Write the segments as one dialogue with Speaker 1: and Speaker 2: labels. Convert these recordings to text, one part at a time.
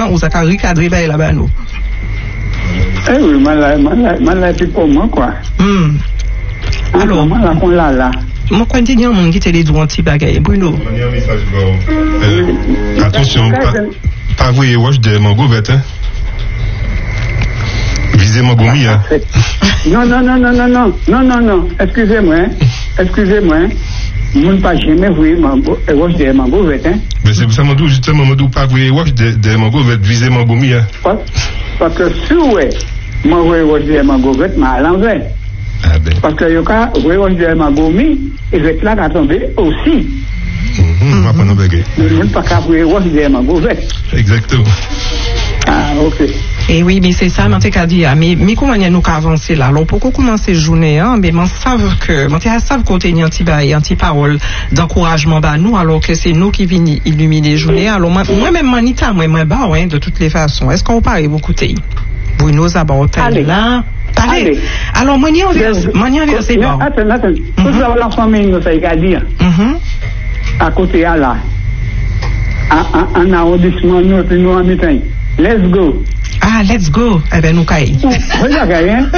Speaker 1: hein, ou ça a recadré là-bas nous.
Speaker 2: Eh oui, mal c'est pour moi quoi.
Speaker 1: Alors,
Speaker 2: là.
Speaker 1: Moi, quand il y a un monde qui te dit un petit bagage, Bruno.
Speaker 3: Attention, pas vous et watch de Mango Vert, hein? Visez Mangomi, hein?
Speaker 2: Non. Excusez-moi. Je ne pas jamais vu watch de Mango Vert, hein?
Speaker 3: Mais c'est pour ça, justement, pas vous et watch de Mango Vert, visez Mangomi, hein?
Speaker 2: Parce que si ouais, moi, watch de Mango Vert, mais à l'envers.
Speaker 3: Ah ben.
Speaker 2: Parce que le cas, vous voyez, Magomi, et vous êtes là à tomber aussi.
Speaker 3: On va pas nous bégayer.
Speaker 2: Vous n'êtes pas qu'à vous voyez, Magomi.
Speaker 3: Exactement.
Speaker 2: Ah, ok.
Speaker 1: Et oui, mais c'est ça, je t'ai dit, mais comment nous avancer là? Alors, pourquoi commencer la journée, hein? Mais je savent qu'on a un petit parole d'encouragement, bah, nous, alors que c'est nous qui venons illuminer la journée. Alors, moi-même, Manita, moi, de toutes les façons. Est-ce qu'on parle vous écouter? Bruno Zabarotel, là. Allez. Alors, moi, c'est bon.
Speaker 2: Attends. Vous avez la famille, nous, ça y a dire. À côté, là. Un arrondissement, nous, en métain. Let's go.
Speaker 1: Ah, let's go. Eh bien, nous, caille.
Speaker 2: Regarde, hein.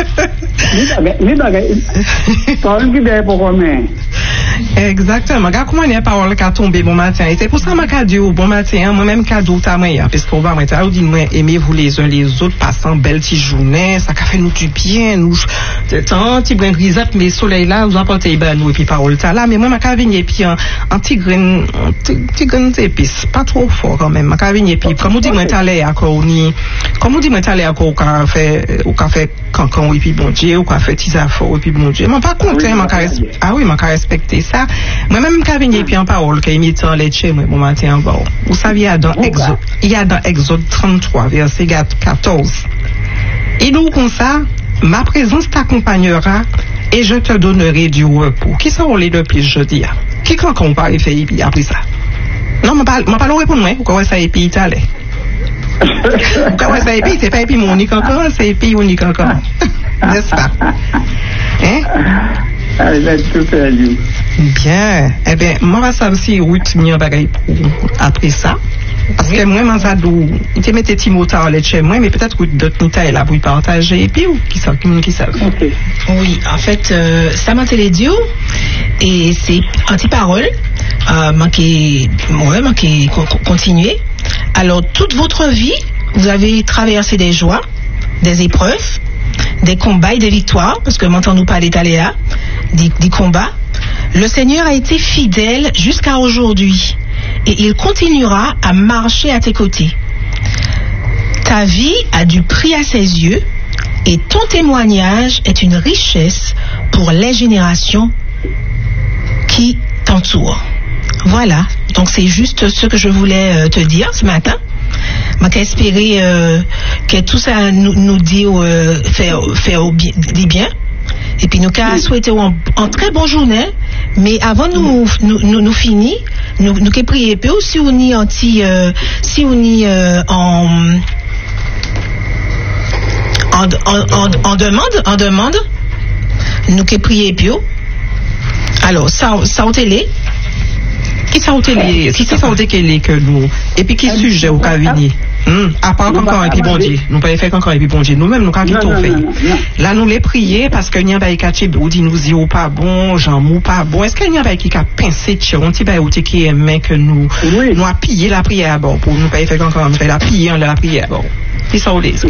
Speaker 2: Parole qui est pour combien?
Speaker 1: Exactement. Regarde comment il y a parole qui a tombé bon matin. Et c'est pour ça que je dis bon matin, moi-même cadeau ta main, parce qu'on va mettre, dit moi aimez-vous les uns les autres, passant belle petite journée, ça fait nous du bien, nous tant petit brin grisette mais soleil là, vous apportez nous et puis parole ta là, mais moi ma venir puis un petit grain d'épices, pas trop fort quand même. Ma venir puis comme on dit moi t'allais encore ni comme on dit moi t'allais encore au café cancan et puis bon Dieu, au café tisafort et puis bon Dieu. Moi pas content, moi respecter ça. Moi-même, quand je puis en parole, quand il m'est en lait chez moi, mon matin en bas. Vous savez, il y a dans Exode 33, verset 14. Et nous, comme ça, ma présence t'accompagnera et je te donnerai du repos. Qui sont les deux plus, je dis? Qui quand on parle, fait puis après ça? Non, je ne vais pas répondre, moi. Pourquoi ça est puis italien? Pourquoi ça est puis? C'est pas puis mon unique encore, c'est puis unique encore. N'est-ce pas? Hein? Bien. Eh bien, moi, ça aussi, Ruth, m'y a bagaille après ça. Parce que moi, je me mettais Timothée en lait chez moi, mais peut-être que d'autres nita est là pour partager. Et puis, qui savent?
Speaker 4: Okay. Oui, en fait, ça m'a télédio et c'est anti-parole. Manquer continuer. Alors, toute votre vie, vous avez traversé des joies, des épreuves, des combats et des victoires, parce que maintenant nous parlons d'Aléa, des combats. Le Seigneur a été fidèle jusqu'à aujourd'hui et il continuera à marcher à tes côtés. Ta vie a du prix à ses yeux et ton témoignage est une richesse pour les générations qui t'entourent. Voilà, donc c'est juste ce que je voulais te dire ce matin. Je espérer que tout ça nous dit faire du bien. Et puis nous souhaiter une très bonne journée. Mais avant nous finir, nous prier peu si on y en demande, nous prier peu. Alors ça au télé. Qui sont les que nous et puis qui sujet au cavini à part encore et puis bon Dieu nous pas fait encore et puis bon Dieu nous-mêmes nous quand on fait là nous les prier parce que n'y a pas caché ou dit nous y pas bon Jean mou pas bon est-ce qu'il y a pas qui a pincé on ti ba ou qui aimait que nous a pillé la prière bon pour nous pas fait encore fait la piller la prière bon qui sont qui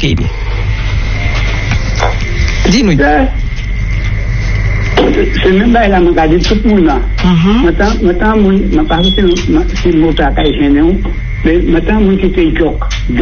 Speaker 4: dis-nous.
Speaker 2: C'est même pas là, je dis tout le monde là. Maintenant, je parle si le mot est gêné, mais maintenant, je suis joke.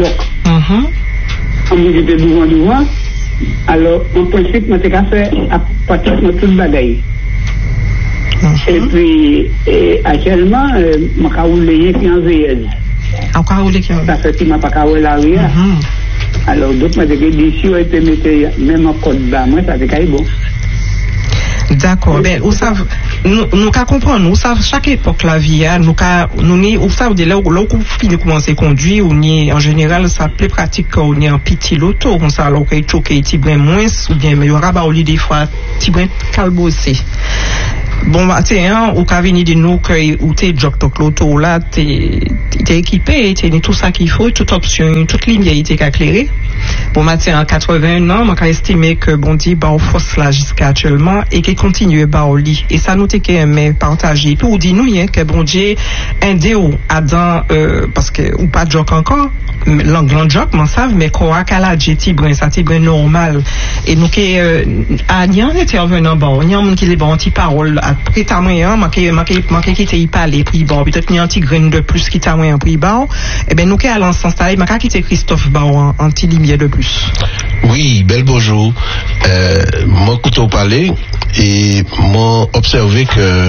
Speaker 2: On dit devant. Alors, en principe, je suis fait à partir de tout le bagaille. Et puis, actuellement, je suis roulé en VS. Ça fait que je ne pas roulé l'arrière. Alors, donc, je me dis que si on peut mettre même un code bas, moi, ça fait bon.
Speaker 1: D'accord. Ben, vous savez, nous comprendre, nous savons chaque époque la vie, vous savez, de là où on commence à conduire, en général, ça plus pratique quand on est en petit loto, on sait alors qu'il choque, il y a moins, ou bien, mais il y aura des fois, petit brin calbossé. bon matin, ou qu'a venu de nous que ou t'es jock l'auto là, t'es équipé, t'es tout ça qu'il faut, toute option, toute ligne était éclairée. Bon matin, en 81 ans, on a estimé que bon dit bah on force là jusqu'à actuellement et qu'il continue bah au lit. Et ça nous t'es qu'aimer partager. Puis on dit nous que bon Dieu indé ou Adam parce que ou pas jock encore, l'anglais jock m'en savent mais quoi qu'à j'étais brin ça t'es brin normal. Et nous que à n'y en intervenant bon, n'y en qui les bon petit parole après ta moyen manqué qui était parler puis bon peut-être n'y un petit grain de plus qui t'a moyen puis bon et ben nous que à l'ensemble ça m'a quitté Christophe bah en petit lumière de plus.
Speaker 5: Oui, bel bonjour. Moi couteau parler et moi observé que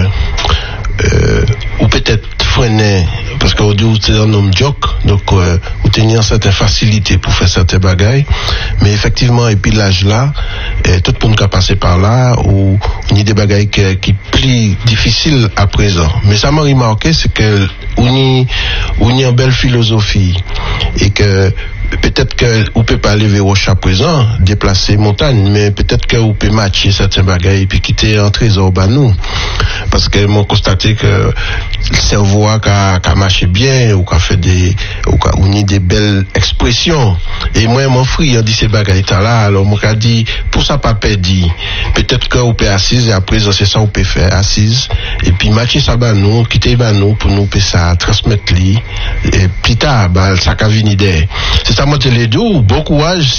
Speaker 5: ou peut-être freiner parce que aujourd'hui c'est un homme jock donc ou tenir certaines facilités pour faire certaines bagailles mais effectivement et puis l'âge là tout le monde qui a passé par là ou il y a des bagailles qui plus difficiles à présent mais ça m'a remarqué c'est que on y a une belle philosophie et que peut-être que vous peut pas aller vers Roche à présent, déplacer montagne, mais peut-être que vous peut matcher certains bagailles et puis quitter un trésor bas nous. Parce que m'ont constaté que le cerveau a marché bien, ou qu'a fait ou ni des belles expressions. Et moi, mon frère, dit ces bagailles là, alors moi qu'a dit, pour ça pas perdu. Peut-être que vous peut assise et à présent c'est ça vous peut faire assise et puis matcher ça bas nous, quitter bas nous pour nous peut ça transmettre li et plus tard bah ça qu'a venir d'air. Ça moi te les deux bon courage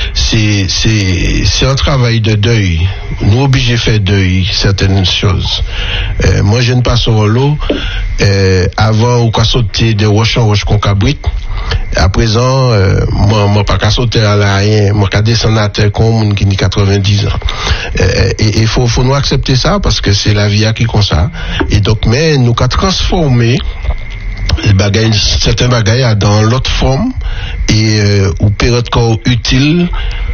Speaker 5: c'est un travail de deuil nous obligés faire deuil certaines choses moi je ne passe au l'eau avant ou qu'à sauter de roche en roche qu'on cabrite à présent moi pas qu'à sauter à la rien moi qu'à descendre à terre comme qui ni 90 ans et faut nous accepter ça parce que c'est la vie qui comme ça et donc mais nous qu'à transformer les bagailles, certains bagailles dans l'autre forme et ou période corps utile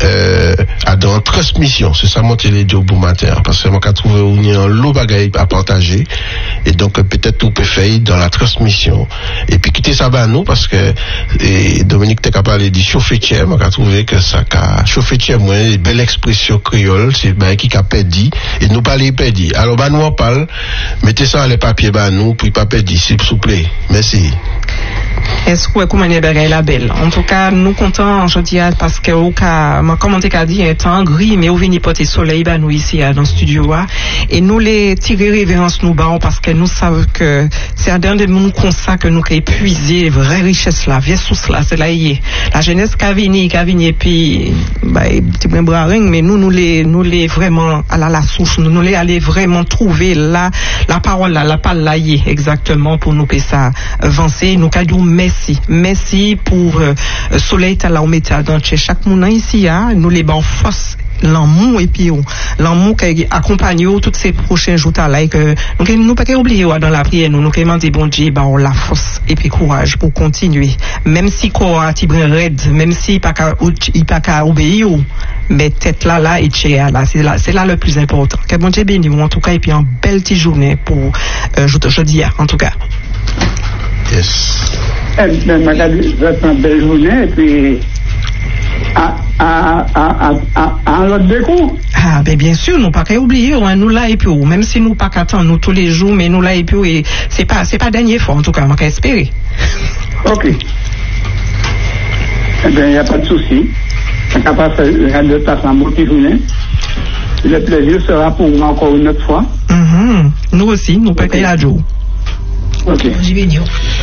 Speaker 5: dans transmission. C'est ça mon télédio au bon matin parce que moi qu'a trouvé un lot bagaille à partager et donc peut-être tout peut faire dans la transmission et puis quitter ça bas nous parce que Dominique t'es capable de chauffer tiers moi qu'a trouvé que ça qu'a chauffer tiers moi une belle expression créole c'est bah qui qu'a perdu et nous parler perdu alors bah nous on parle mettez ça les papiers bah nous puis pas perdu s'il vous plaît merci.
Speaker 1: Est-ce que comment est la belle en tout cas nous contents je dis parce que au cas comme on t'a dit un temps gris mais au venir porter soleil bah nous ici dans le studio et nous les tirer révérence nous bas parce que nous savons que c'est un de nous comme ça que nous épuiser vraie richesse là vieille source là c'est là y est la jeunesse qui a venu puis bah petit braring mais nous les vraiment à la souche nous les aller vraiment trouver là la parole là la parole là y est exactement pour nous que ça avancer nous cadeau merci pour soleil ta là on met dans chaque monde ici nous les ban force l'amour et puis l'amour qui accompagne toutes ces prochains jours là que nous pas oublier dans la prière nous demander bon Dieu bah on la force et puis courage pour continuer même si quoi tibrin raide même si pas qu'à obéir mais tête là et chez là c'est là le plus important que bon Dieu bénisse en tout cas et puis une belle petite journée pour jeudi en tout cas.
Speaker 5: Yes.
Speaker 2: Une belle journée et puis à l'autre deux coups.
Speaker 1: Ah ben bien sûr nous pas qu'à oublier nous là et puis même si nous pas qu'attendre nous tous les jours mais nous là et puis et c'est pas dernier fois en tout cas on va espérer.
Speaker 2: OK. Eh bien il y a pas de souci. On va passer de passer un bon petit journée. Le plaisir sera pour moi encore une autre fois.
Speaker 1: Nous aussi nous pas qu'à la jour.
Speaker 2: OK.
Speaker 4: J'y vais.